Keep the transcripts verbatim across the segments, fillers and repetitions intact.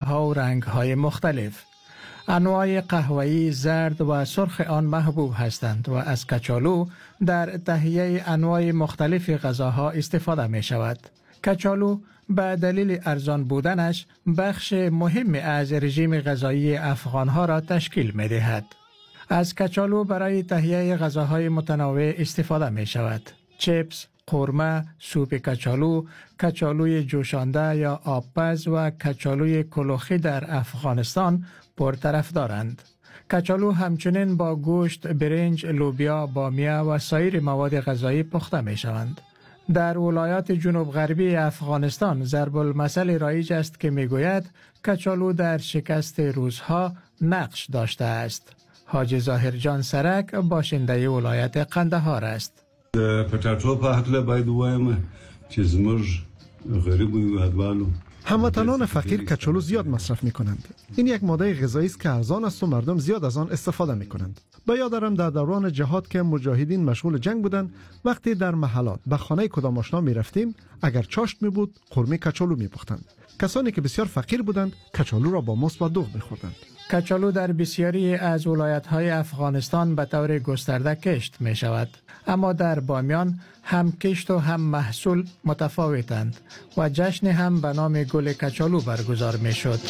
ها و رنگ های مختلف. انواع قهوه‌ای، زرد و سرخ آن محبوب هستند و از کچالو در تهیه انواع مختلف غذاها استفاده می شود. کچالو به دلیل ارزان بودنش بخش مهمی از رژیم غذایی افغانها را تشکیل می دهد. از کچالو برای تهیه غذاهای متنوع استفاده می شود. چیپس، قورمه، سوپ کچالو، کچالوی جوشانده یا آبپز و کچالوی کلوخی در افغانستان پرطرفدارند. کچالو همچنین با گوشت، برنج، لوبیا، بامیه و سایر مواد غذایی پخته می شوند. در ولایات جنوب غربی افغانستان ضرب المثل رایج است که می گوید کچالو در شکست روزها نقش داشته است. حاجی ظاهر جان سرک باشنده ولایت قندهار است. پټاټو په هکله باید وایم چې زموږ غریب هیوادوالو هموطنان فقیر کچالو زیاد مصرف می کنند. این یک ماده غذایی است که ارزان است و مردم زیاد از آن استفاده می کنند. به یاد دارم در دوران جهاد که مجاهدین مشغول جنگ بودند، وقتی در محلات به خانه کدام آشنا می رفتیم، اگر چاشت می بود قورمه کچالو می پختند. کسانی که بسیار فقیر بودند کچالو را با ماست و دوغ می خوردند. کچالو در بسیاری از ولایت‌های افغانستان به طور گسترده کشت می شود، اما در بامیان هم کشت و هم محصول متفاوتند و جشن هم به نام گل کچالو برگزار می شد.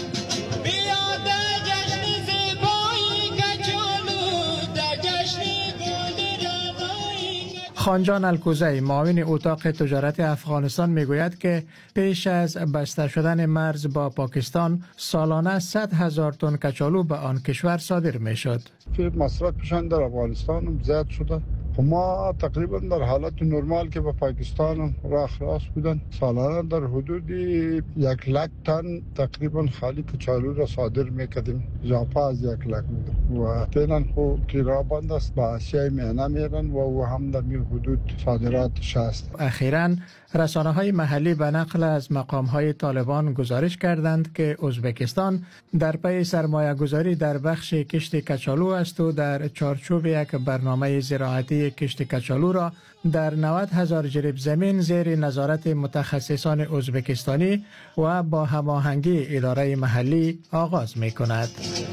خانجان الکوزی معاون اتاق تجارت افغانستان میگوید که پیش از بسته شدن مرز با پاکستان سالانه صد هزار تن کچالو به آن کشور صادر میشد. مصرفشان در افغانستان هم زیاد شده. ما تقریبا در حالت نرمال که به پاکستان راه خلاص بودن سالانه در حدود یک لک تن تقریبا خالی کچالو را صادر میکردیم. اضافه از یک لک بود و فعلا خود که راه بند است به آسیای میانه میرن و او هم در می حدود صادراتش است. اخیراً رسانه های محلی به نقل از مقام های طالبان گزارش کردند که ازبکستان در پی سرمایه گذاری در بخش کشت کچالو است و در چارچوب یک برنامه زراعتی کشت کچالو را در نود هزار جریب زمین زیر نظارت متخصصان ازبکستانی و با هماهنگی اداره محلی آغاز می کند.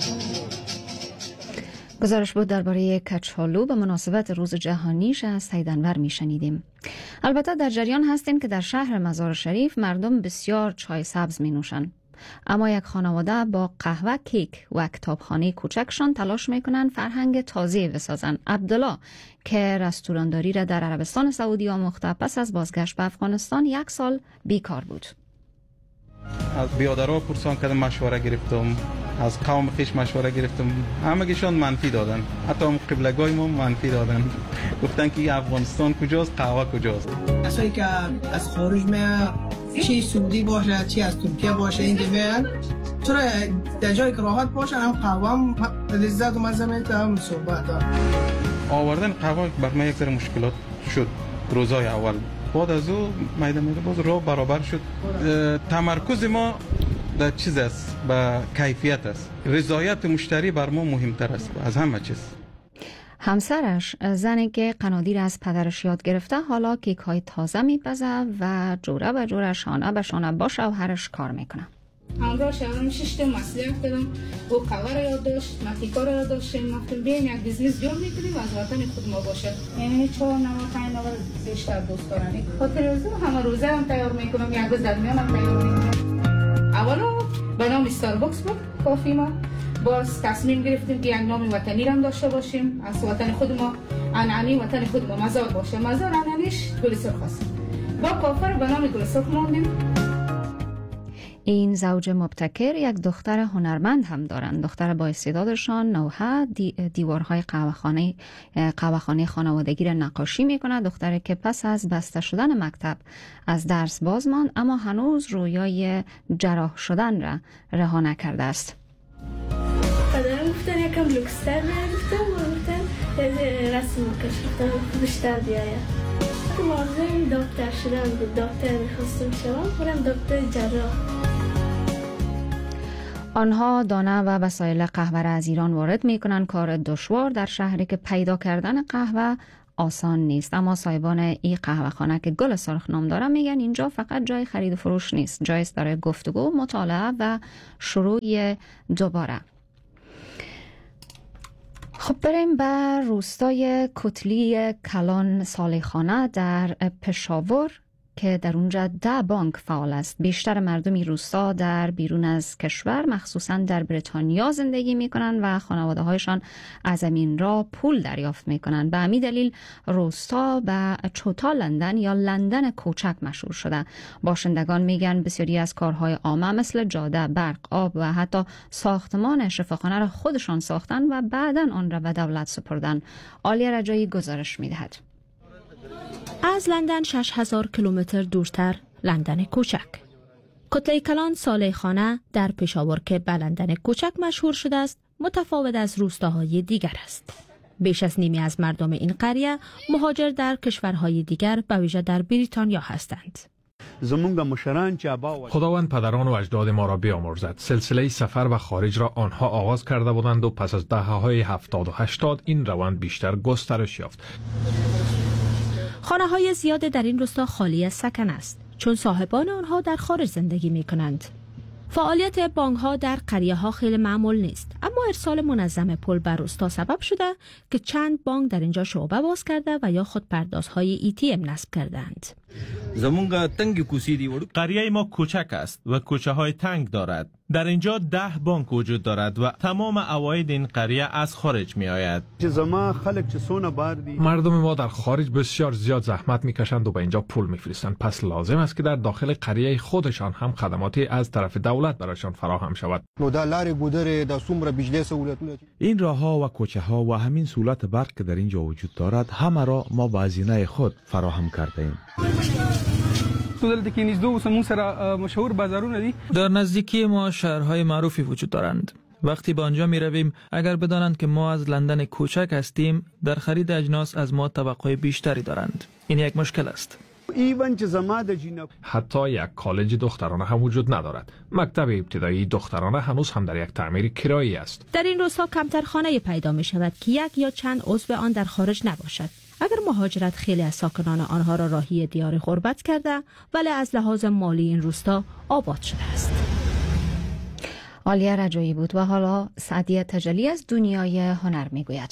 گزارش بود درباره کچالو به مناسبت روز جهانیش از سید انور می شنیدیم. البته در جریان هستیم که در شهر مزار شریف مردم بسیار چای سبز می نوشند. اما یک خانواده با قهوه، کیک و کتابخانه کوچکشان تلاش می کنند فرهنگ تازه بسازند. عبدالله که رستورانداری را در عربستان سعودی آموخته پس از بازگشت به افغانستان یک سال بیکار بود. از بیادرها پرسان کردم، مشوره گرفتم، از قوم خیش مشوره گرفتم، همگیشان منفی دادن، حتی هم قبلگاه ما منفی دادن، گفتن که افغانستان کجاست، قهوه کجاست. کسایی که از خارج میاد، چی سعودی باشه چی از ترکیه باشه، اینجا میاد چرا در جایی که راحت باشه هم قهوه هم لذت و مزه میده، هم صحبت آوردن قهوه بر من یک ذره مشکلات شد روزای اول. بعد از او میدان میدان باز راه برابر شد. تمرکز ما در چیز است، به کیفیت است. رضایت مشتری بر ما مهمتر است از همه چیز. همسرش، زنی که قنادیر از پدرش یاد گرفته، حالا کیک های تازه میپزه و جوره به جوره، شانه به شانه با شوهرش کار میکنه. همراه شوهرم شش تا مصلحت کردم، او قهوه را یاد داشت، ما کیکا را یاد داشتیم، گفتیم بیایم یک بیزنس جور میکنیم و از وطن خود ما باشه. یعنی چهار نوع پنج نوع بیشتر دوست دارم. خاطر روزه همه روزه هم تیار میکنم، یک روز در میان هم تیار میکنم. اولا به نام استارباکس بود کافی ما، باز تصمیم گرفتیم که یک نام وطنی را داشته باشیم، از وطن خود ما، عنعنی وطن خود ما مزار باشه. مزار عنعنیش گل سرخ است. با کافر به نام گل سرخ ماندیم. این زوج مبتکر یک دختر هنرمند هم دارند. دختر با استعدادشان نوحه دی دیوارهای قهوه‌خانه قهوه‌خانه خانوادگی را نقاشی می‌کند. دختری که پس از بسته شدن مکتب از درس باز ماند، اما هنوز رویای جراح شدن را رها نکرده است. پدرم گفتن یکم لوکستر نگفتم و گفتن رسم کش گفتم بیشتر بیاید. تو موضوع دکتر شدن بود، دکتر میخواستم شدم، برم دکتر جراح. آنها دانه و وسایل قهوه را از ایران وارد می کنند. کار دشوار در شهری که پیدا کردن قهوه آسان نیست. اما صاحبان این قهوه‌خانه که گل سرخ نام دارن میگن اینجا فقط جای خرید و فروش نیست، جای است برای گفتگو، مطالعه و شروع دوباره. خب بریم به روستای کتلی کلان صالحخانه در پشاور که در اونجا ده بانک فعال است. بیشتر مردمی روستا در بیرون از کشور مخصوصا در بریتانیا زندگی میکنن و خانواده هایشان از همین راه پول دریافت میکنن. به همین دلیل روستا به چوتا لندن یا لندن کوچک مشهور شده. باشندگان میگن بسیاری از کارهای عامه مثل جاده، برق، آب و حتی ساختمان شفاخانه را خودشان ساختن و بعداً آن را به دولت سپردن. عالیه رجایی گزارش میدهد. از لندن شش هزار کیلومتر دورتر لندن کوچک. کتله کلان صالحخانه در پشاور که به لندن کوچک مشهور شده است، متفاوت از روستاهای دیگر است. بیش از نیمی از مردم این قریه مهاجر در کشورهای دیگر به ویژه در بریتانیا هستند. خداوند پدران و اجداد ما را بیامرزد. سلسله سفر و خارج را آنها آغاز کرده بودند و پس از دهه‌های هفتاد و هشتاد این روند بیشتر گسترش یافت. خانه های زیاد در این روستا خالی از سکن است چون صاحبان آنها در خارج زندگی می کنند. فعالیت بانک ها در قریه ها خیلی معمول نیست، اما ارسال منظم پول به روستا سبب شده که چند بانک در اینجا شعبه باز کرده و یا خود پردازهای ای تی ام نصب کردند. قریه ما کوچک است و کوچه های تنگ دارد. در اینجا ده بانک وجود دارد و تمام عواید این قریه از خارج می آید. مردم ما در خارج بسیار زیاد زحمت می کشند و به اینجا پول می فرستند، پس لازم است که در داخل قریه خودشان هم خدماتی از طرف دولت برایشان فراهم شود. این راه ها و کوچه ها و همین سهولت برق که در اینجا وجود دارد همه را ما با هزینه خود فراهم کرده ایم. در نزدیکی ما شهرهای معروفی وجود دارند. وقتی به آنجا می رویم اگر بدانند که ما از لندن کوچک هستیم، در خرید اجناس از ما توقع بیشتری دارند. این یک مشکل است. حتی یک کالج دخترانه هم وجود ندارد. مکتب ابتدایی دخترانه هنوز هم در یک تعمیر کرایی است. در این روستا کمتر خانه پیدا می شود که یک یا چند عضو آن در خارج نباشد. اگر مهاجرت خیلی از ساکنان آنها را راهی دیار غربت کرده، ولی از لحاظ مالی این روستا آباد شده است. عالیه رجایی بود و حالا سعدیه تجلی از دنیای هنر میگوید.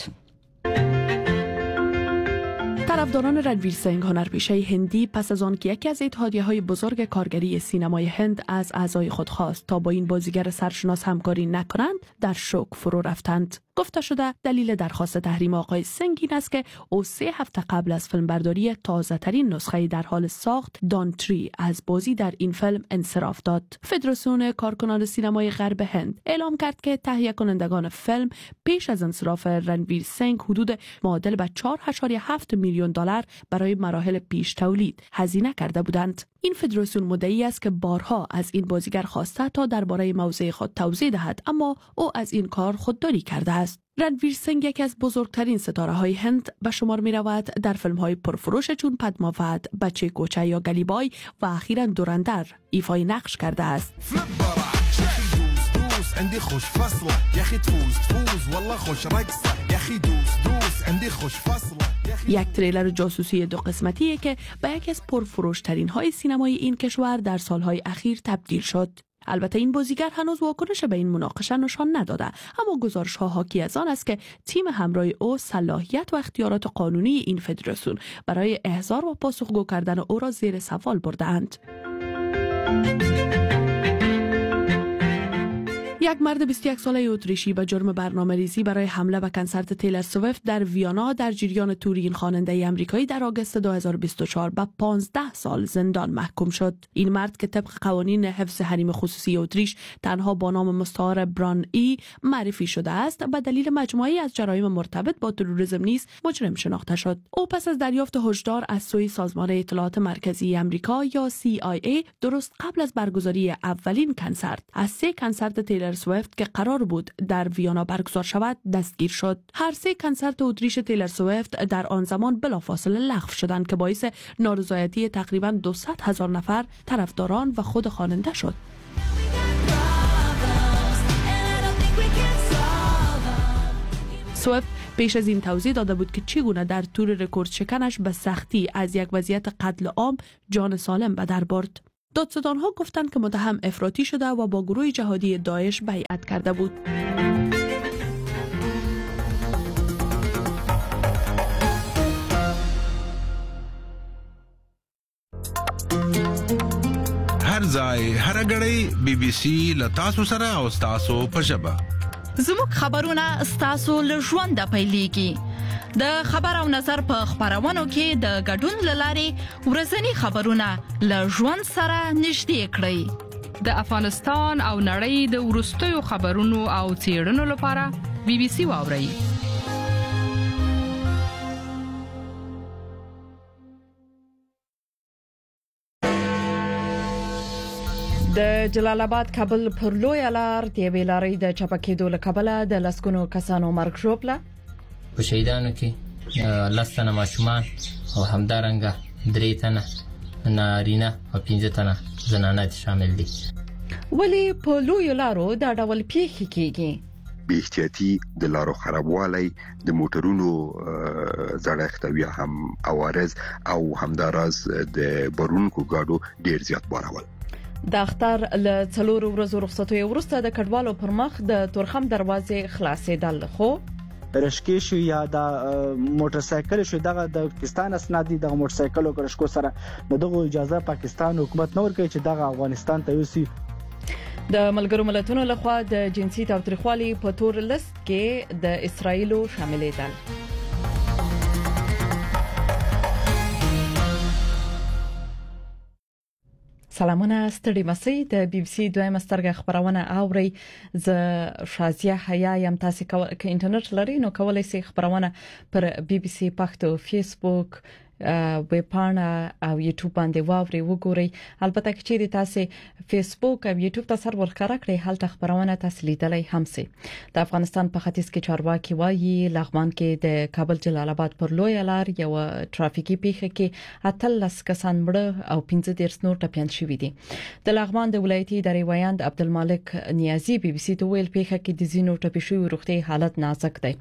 طرفداران رنویر سنگ، هنرپیشه هندی، پس از آن که یکی از اتحادیه‌های بزرگ کارگری سینمای هند از اعضای خود خواست تا با این بازیگر سرشناس همکاری نکنند، در شوک فرو رفتند. گفته شده دلیل درخواست تحریم آقای سنگ این است که او سه هفته قبل از فیلمبرداری تازه ترین نسخه در حال ساخت دان تری از بازی در این فیلم انصراف داد. فدراسیون کارکنان سینمای غرب هند اعلام کرد که تهیه کنندگان فیلم پیش از انصراف رنویر سنگ حدود معادل به چهار و هفت میلیون دلار برای مراحل پیش تولید هزینه کرده بودند. این فدراسیون مدعی است که بارها از این بازیگر خواسته تا درباره موضع خود توضیح دهد، اما او از این کار خودداری کرده است. رنویر سنگ یکی از بزرگترین ستاره های هند به شمار می رود. در فیلم های پرفروش چون پدماوت، بچه کوچه یا گلیبای و اخیراً دورندر ایفای نقش کرده است. یک تریلر جاسوسی دو قسمتیه که به یکی از پرفروشترین های سینمای این کشور در سالهای اخیر تبدیل شد. البته این بازیگر هنوز واکنش به این مناقشه نشان نداده، اما گزارش ها حاکی از آن است که تیم همراه او صلاحیت و اختیارات قانونی این فدراسیون برای احضار و پاسخگو کردن او را زیر سوال برده‌اند. یک مرد بیست و یک ساله اتریشی به جرم برنامه‌ریزی برای حمله به کنسرت تیلر سویفت در ویانا در جریان توری این خواننده آمریکایی در آگوست دو هزار و بیست و چهار به پانزده سال زندان محکوم شد. این مرد که طبق قوانین حفظ حریم خصوصی اتریش تنها با نام مستعار بران ای معرفی شده است، به دلیل مجموعه‌ای از جرایم مرتبط با تروریسم نیز مجرم شناخته شد. او پس از دریافت هشدار از سوی سازمان اطلاعات مرکزی آمریکا یا سی آی ای درست قبل از برگزاری اولین کنسرت از سه کنسرت تیلر سویفت که قرار بود در ویانا برگزار شود دستگیر شد. هر سه کنسرت اتریش تیلر سویفت در آن زمان بلافاصله لغو شدند که باعث نارضایتی تقریباً دویست هزار نفر طرفداران و خود خواننده شد. سویفت پیش از این توضیح داده بود که چگونه در طول رکورد شکنش به سختی از یک وضعیت قتل عام جان سالم به در برد. دادستان‌ها گفتند که متهم افراطی شده و با گروه جهادی داعش بیعت کرده بود. هر ځای هر غړی بي بي سي له تاسو سره او تاسو په ژبه زموږ خبرونه ستاسو له ژوند پیلېږي. د خبر او نظر په خبرونو کې د ګډون لاري ورځنی خبرونه له ژوند سره نږدې کړئ. د افغانستان او نړۍ د ورستیو خبرونو او چیرونو لپاره بي بي سي واورئ. د جلال آباد کابل پر لوی لار د ویلارې د چپکېدو له کبله د لسګونو کسانو مرګ شوپله په شهیدانو کې لسنه ماشومان او همدارنګه درې تنه نارینه او پنځه تنه زنانه شامل دي. ولی په لوی لارو دا ډول پیښې کیږي؟ بی احتیاطي د لارو خرابوالی د موټرونو زړښت او هم عوارض او همداراز د برونکو گاډو ډیر زیات بارول. د اختر له څلورو ورځو رخصتیو وروسته د کډوالو پر مخ د تورخم دروازې خلاصېدل، خو رشکې شو یا د موټر سایکل شو دغه د پاکستان اسناد دي د موټر سایکل او رشکو سره دغه اجازه پاکستان حکومت نور کوي چې دغه افغانستان ته یوسي. د ملګرو ملتونو لخوا د جنسي تاوتریخوالي په تور لیست کې د اسرایلو شاملېدل. سلامونه ستړي مسئ د بي بي سي دویمه سترګه خبرونه اوري. ز شازیه حیا یم. تاسو که انټرنیټ لرئ نو کولای شئ خبرونه پر بي بي سي پښتو فیسبوک ویب پاڼه او یوټیوب باندې واوري وګورئ. البته چې چیرې تاسو فیسبوک او یوټیوب ته سر ورکړه کړئ هلته خبرونه تاسو لیدلای هم سي. د افغانستان په ختیځ کې چارواکي وایي لغمان کې د کابل جلال آباد پر لوی لار یو ترافیکي پیښه کې اتلس کسان مړه او پنځه دیرش نور ټپيان شوي دي. د لغمان د ولایتي ادارې وایند عبدالمالک نیازي بي بي سي ته ویل پیښه کې د زینو ټپي شوی روغتي حالت نازک دی.